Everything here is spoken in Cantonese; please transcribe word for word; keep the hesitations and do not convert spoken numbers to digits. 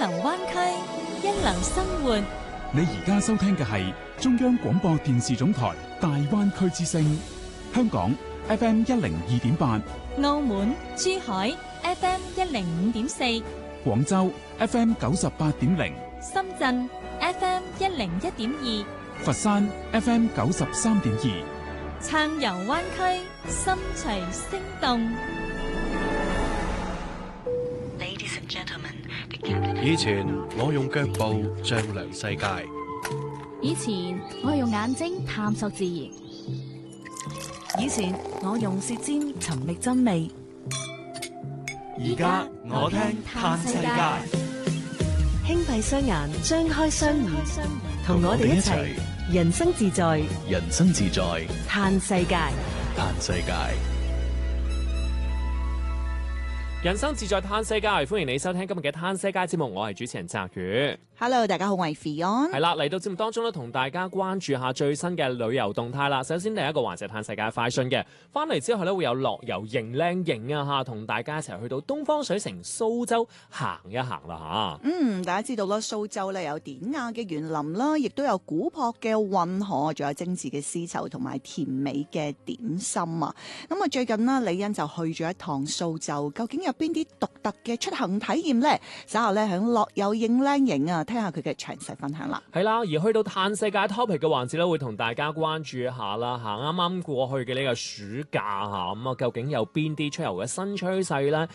流灣區，一流生活。 你而家收聽嘅係中央廣播電視總台大灣區之聲，香港 F M 一零二點八， 澳門、珠海 F M 一零五點四， 廣州 F M 九十八點零， 深圳 F M 一零一點二， 佛山 F M 九十三點二。 暢遊灣區，心隨聲動。 以前我用腳步丈量世界， 以前我係用眼睛探索自然， 以前我用舌尖尋覓真味， 而家我聽嘆世界。 輕閉雙眼，張開雙耳，同我哋一齊人生自在， 人生自在嘆世界， 嘆世界。 人生自在嘆世界，歡迎你收聽今日嘅嘆世界節目，我係主持人澤宇。 Hello， 大家好，我係 Fion。 係啦，嚟到節目當中咧，同大家關注下最新嘅旅遊動態啦。首先第一個環節嘆世界快訊嘅，翻嚟之後咧會有樂遊型靚型啊嚇，同大家一齊去到東方水城蘇州行一行啦嚇。 嗯，大家知道啦，蘇州咧有典雅嘅園林啦，亦都有古樸嘅運河，仲有精緻嘅絲綢同埋甜美嘅點心啊。咁啊，最近呢，李欣就去咗一趟蘇州，究竟有邊啲獨特嘅出行體驗呢？稍後咧喺樂遊型靚型啊，聽下佢嘅詳細分享啦。 係啦，而去到嘆世界 topic 嘅環節咧，會同大家關注一下啦嚇。啱啱過去嘅呢個暑假嚇，咁啊究竟有邊啲出遊嘅新趨勢咧？